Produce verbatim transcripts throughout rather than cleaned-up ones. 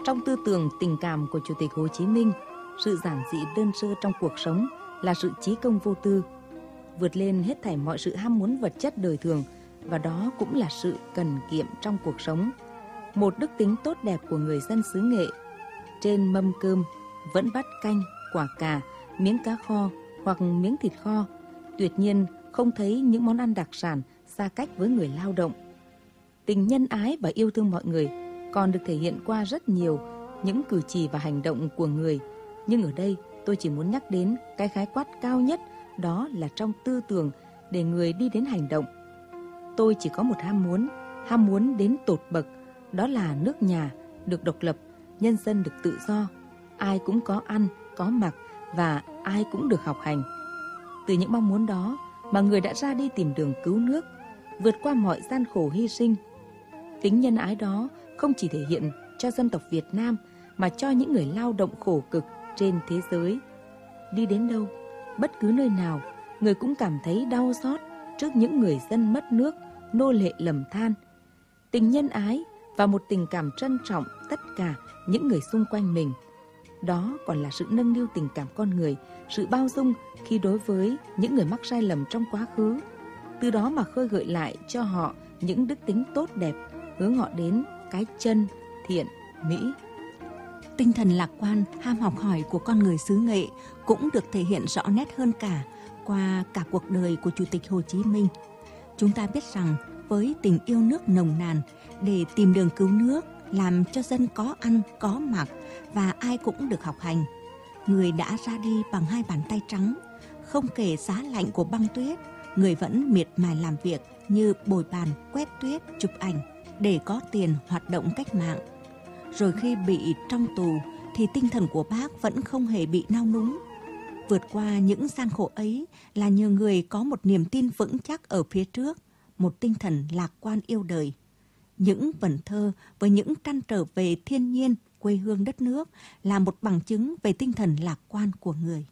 Trong tư tưởng tình cảm của Chủ tịch Hồ Chí Minh, sự giản dị đơn sơ trong cuộc sống là sự chí công vô tư, vượt lên hết thảy mọi sự ham muốn vật chất đời thường, và đó cũng là sự cần kiệm trong cuộc sống. Một đức tính tốt đẹp của người dân xứ Nghệ. Trên mâm cơm vẫn bát canh, quả cà, miếng cá kho hoặc miếng thịt kho, tuyệt nhiên không thấy những món ăn đặc sản xa cách với người lao động. Tình nhân ái và yêu thương mọi người còn được thể hiện qua rất nhiều những cử chỉ và hành động của người. Nhưng ở đây tôi chỉ muốn nhắc đến cái khái quát cao nhất, đó là trong tư tưởng để người đi đến hành động. Tôi chỉ có một ham muốn, ham muốn đến tột bậc, đó là nước nhà được độc lập, nhân dân được tự do, ai cũng có ăn, có mặc và ai cũng được học hành. Từ những mong muốn đó mà người đã ra đi tìm đường cứu nước, vượt qua mọi gian khổ hy sinh. Tính nhân ái đó không chỉ thể hiện cho dân tộc Việt Nam mà cho những người lao động khổ cực trên thế giới. Đi đến đâu, bất cứ nơi nào, người cũng cảm thấy đau xót trước những người dân mất nước, nô lệ lầm than. Tình nhân ái và một tình cảm trân trọng tất cả những người xung quanh mình. Đó còn là sự nâng niu tình cảm con người, sự bao dung khi đối với những người mắc sai lầm trong quá khứ. Từ đó mà khơi gợi lại cho họ những đức tính tốt đẹp, hướng họ đến cái chân, thiện, mỹ. Tinh thần lạc quan, ham học hỏi của con người xứ Nghệ cũng được thể hiện rõ nét hơn cả qua cả cuộc đời của Chủ tịch Hồ Chí Minh. Chúng ta biết rằng với tình yêu nước nồng nàn, để tìm đường cứu nước, làm cho dân có ăn, có mặc và ai cũng được học hành, người đã ra đi bằng hai bàn tay trắng. Không kể giá lạnh của băng tuyết, người vẫn miệt mài làm việc như bồi bàn, quét tuyết, chụp ảnh để có tiền hoạt động cách mạng. Rồi khi bị trong tù thì tinh thần của bác vẫn không hề bị nao núng. Vượt qua những gian khổ ấy là nhờ người có một niềm tin vững chắc ở phía trước, một tinh thần lạc quan yêu đời. Những vần thơ với những trăn trở về thiên nhiên, quê hương đất nước là một bằng chứng về tinh thần lạc quan của người.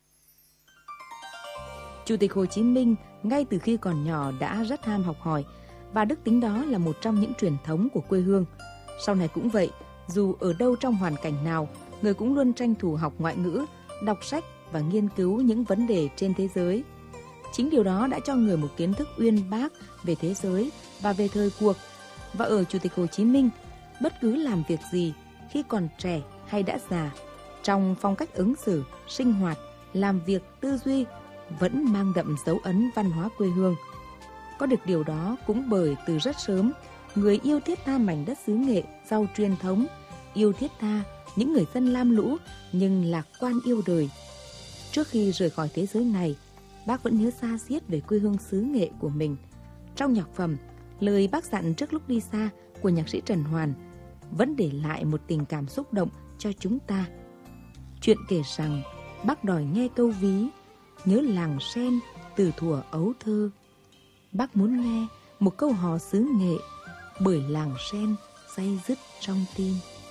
Chủ tịch Hồ Chí Minh ngay từ khi còn nhỏ đã rất ham học hỏi, và đức tính đó là một trong những truyền thống của quê hương. Sau này cũng vậy, dù ở đâu trong hoàn cảnh nào, người cũng luôn tranh thủ học ngoại ngữ, đọc sách và nghiên cứu những vấn đề trên thế giới. Chính điều đó đã cho người một kiến thức uyên bác về thế giới và về thời cuộc. Và ở Chủ tịch Hồ Chí Minh, bất cứ làm việc gì, khi còn trẻ hay đã già, trong phong cách ứng xử, sinh hoạt, làm việc, tư duy vẫn mang đậm dấu ấn văn hóa quê hương. Có được điều đó cũng bởi từ rất sớm, người yêu thiết tha mảnh đất xứ Nghệ giàu truyền thống, yêu thiết tha những người dân lam lũ nhưng lạc quan yêu đời. Trước khi rời khỏi thế giới này, bác vẫn nhớ xa xiết về quê hương xứ Nghệ của mình. Trong nhạc phẩm, lời bác dặn trước lúc đi xa của nhạc sĩ Trần Hoàn vẫn để lại một tình cảm xúc động cho chúng ta. Chuyện kể rằng bác đòi nghe câu ví, nhớ làng sen từ thuở ấu thơ. Bác muốn nghe một câu hò xứ Nghệ, bởi làng sen day dứt trong tim.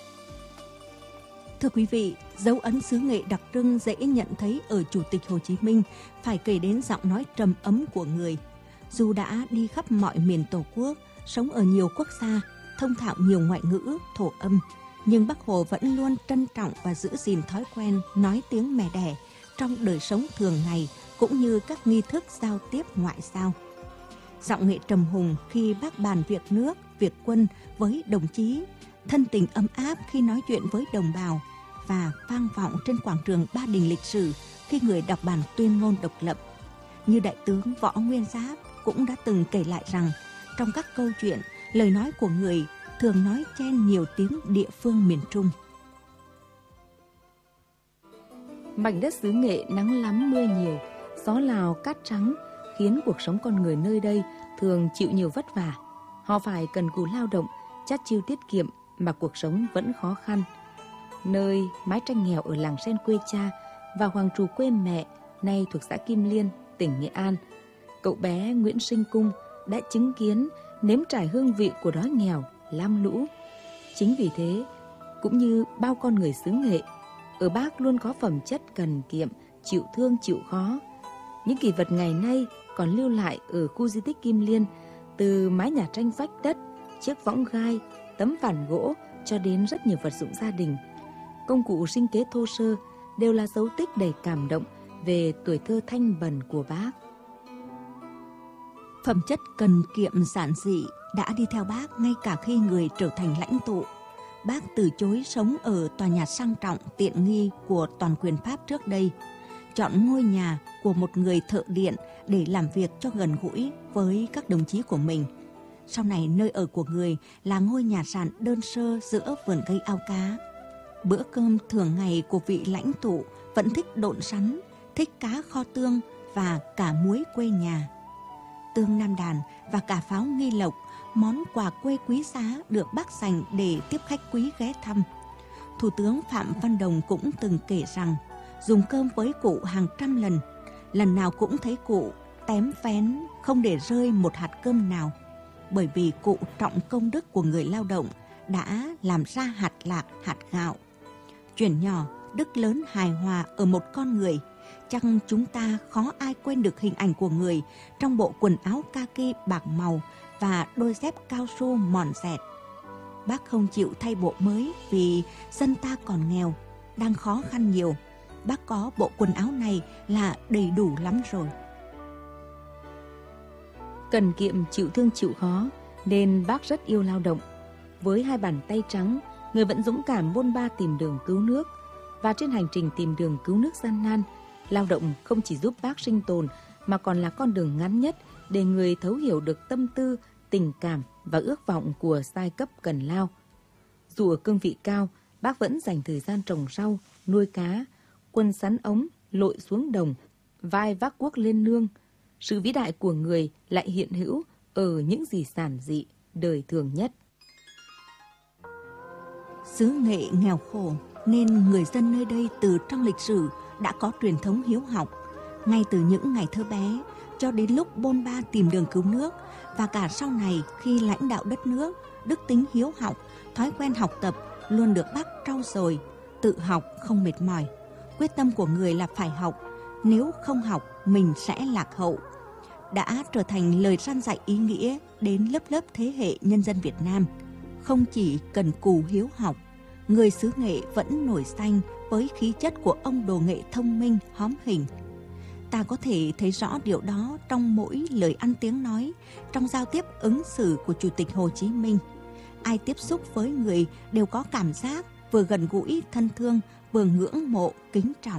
Thưa quý vị, dấu ấn xứ Nghệ đặc trưng dễ nhận thấy ở Chủ tịch Hồ Chí Minh phải kể đến giọng nói trầm ấm của người. Dù đã đi khắp mọi miền Tổ quốc, sống ở nhiều quốc gia, thông thạo nhiều ngoại ngữ, thổ âm, nhưng Bác Hồ vẫn luôn trân trọng và giữ gìn thói quen nói tiếng mẹ đẻ trong đời sống thường ngày cũng như các nghi thức giao tiếp ngoại giao. Giọng nghệ trầm hùng khi bác bàn việc nước, việc quân với đồng chí, thân tình ấm áp khi nói chuyện với đồng bào và vang vọng trên quảng trường Ba Đình lịch sử khi người đọc bản tuyên ngôn độc lập. Như Đại tướng Võ Nguyên Giáp cũng đã từng kể lại rằng trong các câu chuyện, lời nói của người thường nói chen nhiều tiếng địa phương miền Trung. Mảnh đất xứ Nghệ nắng lắm mưa nhiều, gió Lào cát trắng khiến cuộc sống con người nơi đây thường chịu nhiều vất vả. Họ phải cần cù lao động, chắt chiu tiết kiệm mà cuộc sống vẫn khó khăn. Nơi mái tranh nghèo ở làng sen quê cha và Hoàng Trù quê mẹ, nay thuộc xã Kim Liên, tỉnh Nghệ An, cậu bé Nguyễn Sinh Cung đã chứng kiến, nếm trải hương vị của đói nghèo, lam lũ. Chính vì thế, cũng như bao con người xứ Nghệ, ở bác luôn có phẩm chất cần kiệm, chịu thương chịu khó. Những kỷ vật ngày nay còn lưu lại ở khu di tích Kim Liên, từ mái nhà tranh vách đất, chiếc võng gai, tấm ván gỗ cho đến rất nhiều vật dụng gia đình, công cụ sinh kế thô sơ đều là dấu tích đầy cảm động về tuổi thơ thanh bần của bác. Phẩm chất cần kiệm giản dị đã đi theo bác ngay cả khi người trở thành lãnh tụ. Bác từ chối sống ở tòa nhà sang trọng tiện nghi của toàn quyền Pháp trước đây, chọn ngôi nhà của một người thợ điện để làm việc cho gần gũi với các đồng chí của mình. Sau này nơi ở của người là ngôi nhà sàn đơn sơ giữa vườn cây ao cá. Bữa cơm thường ngày của vị lãnh tụ vẫn thích độn sắn, thích cá kho tương và cả muối quê nhà. Tương Nam Đàn và cả pháo Nghi Lộc, món quà quê quý giá được bác dành để tiếp khách quý ghé thăm. Thủ tướng Phạm Văn Đồng cũng từng kể rằng dùng cơm với cụ hàng trăm lần, lần nào cũng thấy cụ tém phén không để rơi một hạt cơm nào, bởi vì cụ trọng công đức của người lao động đã làm ra hạt lạc, hạt gạo. Chuyện nhỏ, đức lớn hài hòa ở một con người. Chăng chúng ta khó ai quên được hình ảnh của người trong bộ quần áo kaki bạc màu và đôi dép cao su mòn dẹt. Bác không chịu thay bộ mới vì dân ta còn nghèo, đang khó khăn nhiều. Bác có bộ quần áo này là đầy đủ lắm rồi. Cần kiệm chịu thương chịu khó nên bác rất yêu lao động. Với hai bàn tay trắng, người vẫn dũng cảm bôn ba tìm đường cứu nước. Và trên hành trình tìm đường cứu nước gian nan, lao động không chỉ giúp bác sinh tồn mà còn là con đường ngắn nhất để người thấu hiểu được tâm tư, tình cảm và ước vọng của giai cấp cần lao. Dù ở cương vị cao, bác vẫn dành thời gian trồng rau, nuôi cá, quân sắn ống, lội xuống đồng, vai vác cuốc lên nương. Sự vĩ đại của người lại hiện hữu ở những gì giản dị, đời thường nhất. Xứ Nghệ nghèo khổ nên người dân nơi đây từ trong lịch sử đã có truyền thống hiếu học. Ngay từ những ngày thơ bé cho đến lúc bôn ba tìm đường cứu nước và cả sau này khi lãnh đạo đất nước, đức tính hiếu học, thói quen học tập luôn được bác trau dồi, tự học không mệt mỏi. Quyết tâm của người là phải học, nếu không học mình sẽ lạc hậu. Đã trở thành lời răn dạy ý nghĩa đến lớp lớp thế hệ nhân dân Việt Nam. Không chỉ cần cù hiếu học, người xứ Nghệ vẫn nổi danh với khí chất của ông đồ nghệ thông minh, hóm hình. Ta có thể thấy rõ điều đó trong mỗi lời ăn tiếng nói, trong giao tiếp ứng xử của Chủ tịch Hồ Chí Minh. Ai tiếp xúc với người đều có cảm giác vừa gần gũi, thân thương, vừa ngưỡng mộ, kính trọng.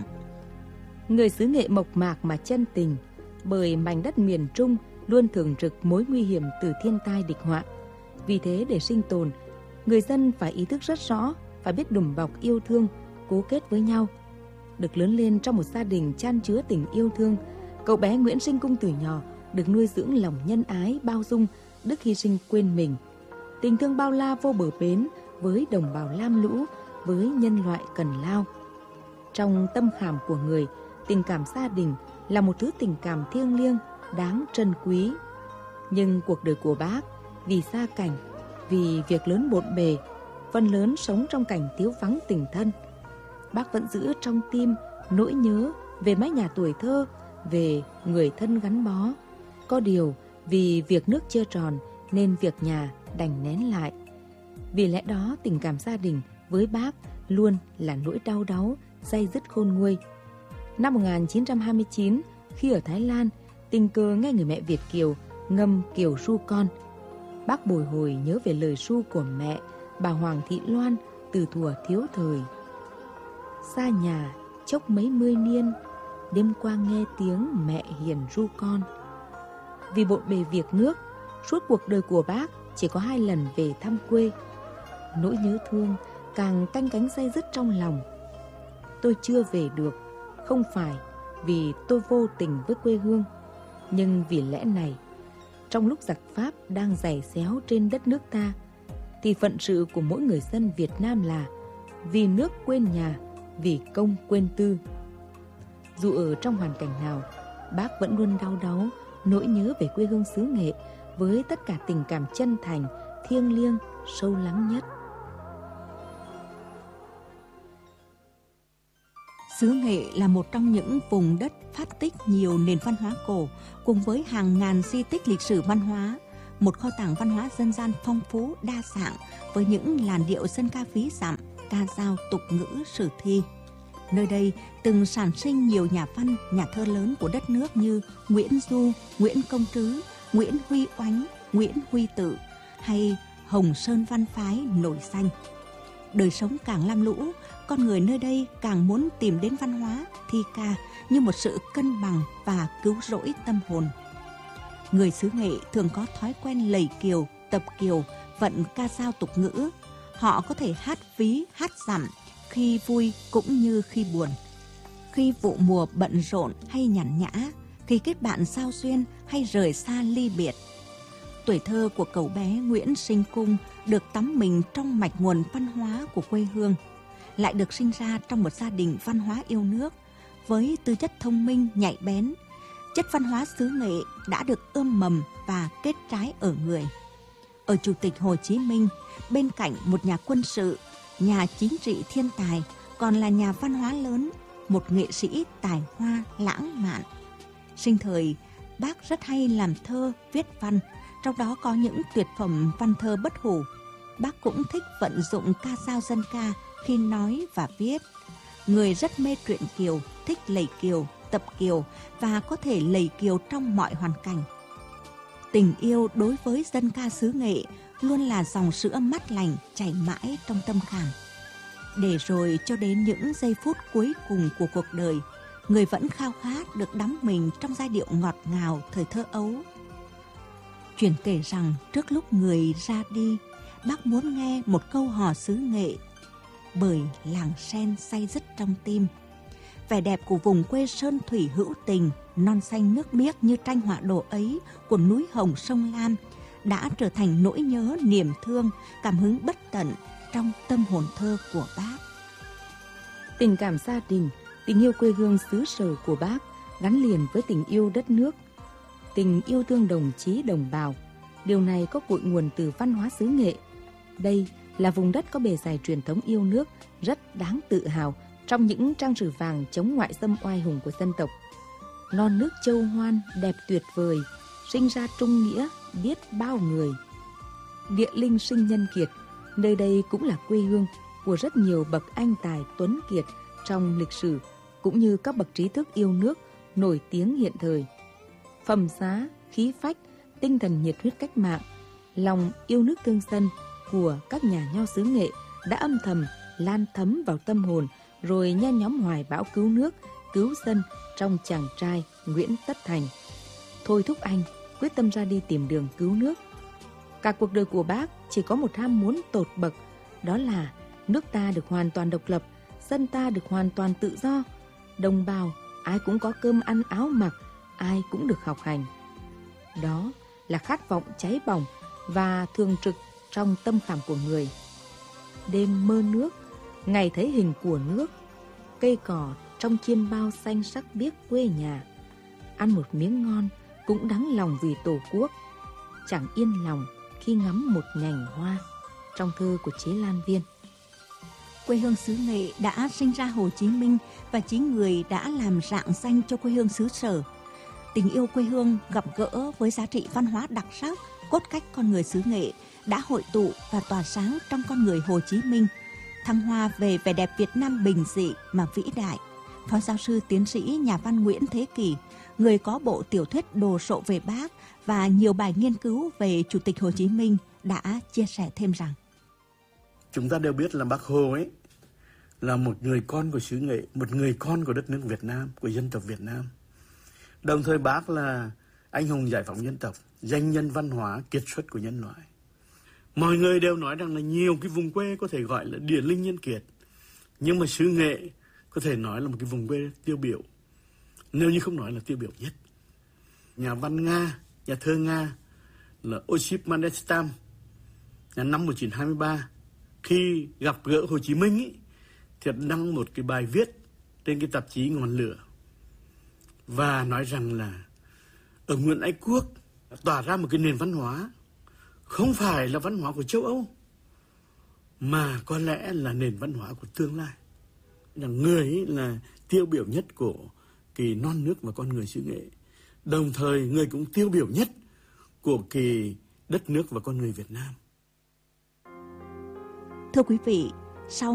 Người xứ Nghệ mộc mạc mà chân tình, bởi mảnh đất miền Trung luôn thường trực mối nguy hiểm từ thiên tai địch họa. Vì thế để sinh tồn, người dân phải ý thức rất rõ, phải biết đùm bọc yêu thương, cố kết với nhau. Được lớn lên trong một gia đình chan chứa tình yêu thương, cậu bé Nguyễn Sinh Cung từ nhỏ được nuôi dưỡng lòng nhân ái, bao dung, đức hy sinh quên mình. Tình thương bao la vô bờ bến với đồng bào lam lũ, với nhân loại cần lao. Trong tâm khảm của người, tình cảm gia đình là một thứ tình cảm thiêng liêng, đáng trân quý. Nhưng cuộc đời của bác, vì gia cảnh, vì việc lớn bộn bề, phần lớn sống trong cảnh thiếu vắng tình thân. Bác vẫn giữ trong tim nỗi nhớ về mái nhà tuổi thơ, về người thân gắn bó. Có điều vì việc nước chưa tròn nên việc nhà đành nén lại. Vì lẽ đó tình cảm gia đình với bác luôn là nỗi đau đáu, day dứt khôn nguôi. Năm một nghìn chín trăm hai mươi chín, khi ở Thái Lan, tình cờ nghe người mẹ Việt kiều ngâm kiều ru con. Bác bồi hồi nhớ về lời ru của mẹ, bà Hoàng Thị Loan từ thuở thiếu thời. Xa nhà chốc mấy mươi niên, đêm qua nghe tiếng mẹ hiền ru con. Vì bộn bề việc nước, suốt cuộc đời của bác chỉ có hai lần về thăm quê. Nỗi nhớ thương càng canh cánh day dứt trong lòng. Tôi chưa về được, không phải vì tôi vô tình với quê hương, nhưng vì lẽ này, trong lúc giặc Pháp đang giày xéo trên đất nước ta, thì phận sự của mỗi người dân Việt Nam là vì nước quên nhà, vì công quên tư. Dù ở trong hoàn cảnh nào, bác vẫn luôn đau đáu nỗi nhớ về quê hương xứ Nghệ với tất cả tình cảm chân thành, thiêng liêng, sâu lắng nhất. Xứ Nghệ là một trong những vùng đất phát tích nhiều nền văn hóa cổ cùng với hàng ngàn di tích lịch sử văn hóa. một kho tàng văn hóa dân gian phong phú đa dạng với những làn điệu dân ca ví dặm, ca dao, tục ngữ, sử thi. Nơi đây từng sản sinh nhiều nhà văn, nhà thơ lớn của đất nước như Nguyễn Du, Nguyễn Công Trứ, Nguyễn Huy Oánh, Nguyễn Huy Tự hay Hồng Sơn Văn Phái nổi danh. Đời sống càng lam lũ, con người nơi đây càng muốn tìm đến văn hóa, thi ca như một sự cân bằng và cứu rỗi tâm hồn. Người xứ Nghệ thường có thói quen lầy kiều, tập kiều, vận ca dao tục ngữ. Họ có thể hát ví, hát dặm, khi vui cũng như khi buồn. Khi vụ mùa bận rộn hay nhàn nhã, khi kết bạn giao duyên hay rời xa ly biệt. Tuổi thơ của cậu bé Nguyễn Sinh Cung được tắm mình trong mạch nguồn văn hóa của quê hương, lại được sinh ra trong một gia đình văn hóa yêu nước, với tư chất thông minh, nhạy bén. Chất văn hóa xứ Nghệ đã được ươm mầm và kết trái ở người. Ở Chủ tịch Hồ Chí Minh, bên cạnh một nhà quân sự, nhà chính trị thiên tài, còn là nhà văn hóa lớn, một nghệ sĩ tài hoa lãng mạn. Sinh thời, bác rất hay làm thơ, viết văn, trong đó có những tuyệt phẩm văn thơ bất hủ. Bác cũng thích vận dụng ca dao dân ca khi nói và viết. Người rất mê truyện kiều, thích lầy kiều, tập kiều và có thể lầy kiều trong mọi hoàn cảnh. Tình yêu đối với dân ca xứ Nghệ luôn là dòng sữa mát lành chảy mãi trong tâm khảm. Để rồi cho đến những giây phút cuối cùng của cuộc đời, người vẫn khao khát được đắm mình trong giai điệu ngọt ngào thời thơ ấu. Chuyện kể rằng trước lúc người ra đi, bác muốn nghe một câu hò xứ Nghệ, bởi làng sen say dứt trong tim. Vẻ đẹp của vùng quê sơn thủy hữu tình, non xanh nước biếc như tranh họa đồ ấy của núi Hồng sông Lam đã trở thành nỗi nhớ, niềm thương, cảm hứng bất tận trong tâm hồn thơ của bác. Tình cảm gia đình, tình yêu quê hương xứ sở của bác gắn liền với tình yêu đất nước, tình yêu thương đồng chí đồng bào. Điều này có cội nguồn từ văn hóa xứ Nghệ. Đây là vùng đất có bề dày truyền thống yêu nước rất đáng tự hào trong những trang sử vàng chống ngoại xâm oai hùng của dân tộc. Non nước châu hoan đẹp tuyệt vời, sinh ra trung nghĩa biết bao người. Địa linh sinh nhân kiệt, nơi đây cũng là quê hương của rất nhiều bậc anh tài tuấn kiệt trong lịch sử, cũng như các bậc trí thức yêu nước nổi tiếng hiện thời. Phẩm giá, khí phách, tinh thần nhiệt huyết cách mạng, lòng yêu nước thương dân của các nhà nho xứ Nghệ đã âm thầm lan thấm vào tâm hồn, rồi nhen nhóm hoài bão cứu nước, cứu dân trong chàng trai Nguyễn Tất Thành. Thôi thúc anh quyết tâm ra đi tìm đường cứu nước. Cả cuộc đời của bác chỉ có một ham muốn tột bậc, đó là nước ta được hoàn toàn độc lập, dân ta được hoàn toàn tự do, đồng bào ai cũng có cơm ăn áo mặc, ai cũng được học hành. Đó là khát vọng cháy bỏng và thường trực trong tâm khảm của người. Đêm mơ nước, ngày thấy hình của nước, cây cỏ trong chiêm bao xanh sắc biếc quê nhà. Ăn một miếng ngon cũng đắng lòng vì Tổ quốc, chẳng yên lòng khi ngắm một nhành hoa, trong thơ của Chế Lan Viên. Quê hương xứ Nghệ đã sinh ra Hồ Chí Minh và chính người đã làm rạng danh cho quê hương xứ sở. Tình yêu quê hương gặp gỡ với giá trị văn hóa đặc sắc, cốt cách con người xứ Nghệ đã hội tụ và tỏa sáng trong con người Hồ Chí Minh, thăng hoa về vẻ đẹp Việt Nam bình dị mà vĩ đại. Phó giáo sư tiến sĩ nhà văn Nguyễn Thế Kỷ, người có bộ tiểu thuyết đồ sộ về bác và nhiều bài nghiên cứu về Chủ tịch Hồ Chí Minh, đã chia sẻ thêm rằng: Chúng ta đều biết là Bác Hồ ấy là một người con của xứ Nghệ, một người con của đất nước Việt Nam, của dân tộc Việt Nam. Đồng thời bác là anh hùng giải phóng dân tộc, danh nhân văn hóa kiệt xuất của nhân loại. Mọi người đều nói rằng là nhiều cái vùng quê có thể gọi là địa linh nhân kiệt, nhưng mà xứ Nghệ có thể nói là một cái vùng quê tiêu biểu, nếu như không nói là tiêu biểu nhất. Nhà văn Nga, nhà thơ Nga là Osip Mandelstam năm một nghìn chín trăm hai mươi ba, khi gặp gỡ Hồ Chí Minh ý, thì đăng một cái bài viết trên cái tạp chí Ngọn Lửa và nói rằng là ở Nguyễn Ái Quốc tỏa ra một cái nền văn hóa không phải là văn hóa của châu Âu, mà có lẽ là nền văn hóa của tương lai. Là người ấy là tiêu biểu nhất của cái non nước và con người xứ Nghệ, đồng thời người cũng tiêu biểu nhất của cái đất nước và con người Việt Nam. Thưa quý vị,